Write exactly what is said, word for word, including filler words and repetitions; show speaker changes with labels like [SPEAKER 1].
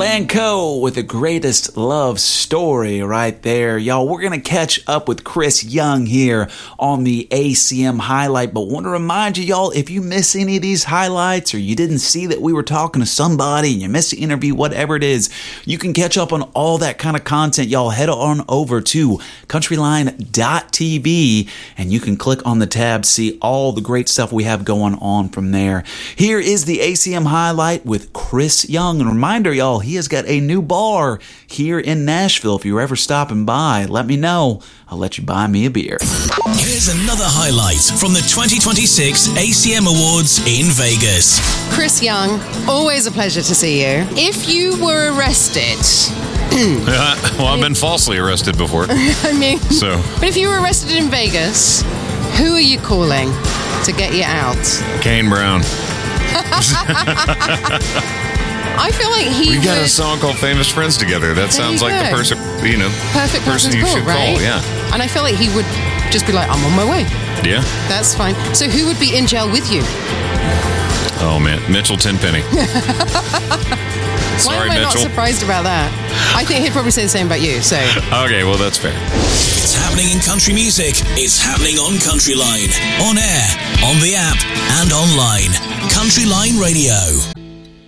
[SPEAKER 1] Manco with the greatest love story right there. Y'all, we're going to catch up with Chris Young here on the A C M highlight, but want to remind you, y'all, if you miss any of these highlights or you didn't see that we were talking to somebody and you missed the interview, whatever it is, you can catch up on all that kind of content. Y'all, head on over to countryline dot t v and you can click on the tab, see all the great stuff we have going on from there. Here is the A C M highlight with Chris Young. And reminder, y'all, he has got a new bar here in Nashville. If you're ever stopping by, let me know. I'll let you buy me a beer.
[SPEAKER 2] Here's another highlight from the twenty twenty-six A C M Awards in Vegas.
[SPEAKER 3] Chris Young, always a pleasure to see you. If you were arrested...
[SPEAKER 4] uh, well, I've been falsely arrested before.
[SPEAKER 3] I mean...
[SPEAKER 4] So.
[SPEAKER 3] But if you were arrested in Vegas, who are you calling to get you out?
[SPEAKER 4] Kane Brown.
[SPEAKER 3] I feel like he
[SPEAKER 4] We got
[SPEAKER 3] would...
[SPEAKER 4] a song called Famous Friends Together. That
[SPEAKER 3] There
[SPEAKER 4] sounds
[SPEAKER 3] you
[SPEAKER 4] like
[SPEAKER 3] go.
[SPEAKER 4] the person, you know,
[SPEAKER 3] Perfect
[SPEAKER 4] person
[SPEAKER 3] person
[SPEAKER 4] you
[SPEAKER 3] to call,
[SPEAKER 4] should
[SPEAKER 3] right?
[SPEAKER 4] call, yeah.
[SPEAKER 3] And I feel like he would just be like, I'm on my way.
[SPEAKER 4] Yeah.
[SPEAKER 3] That's fine. So who would be in jail with you?
[SPEAKER 4] Oh, man. Mitchell Tenpenny.
[SPEAKER 3] Why
[SPEAKER 4] Sorry,
[SPEAKER 3] am I
[SPEAKER 4] Mitchell.
[SPEAKER 3] not surprised about that? I think he'd probably say the same about you, so...
[SPEAKER 4] Okay, well, that's fair.
[SPEAKER 2] It's happening in country music. It's happening on Countryline. On air, on the app, and online. Countryline Radio.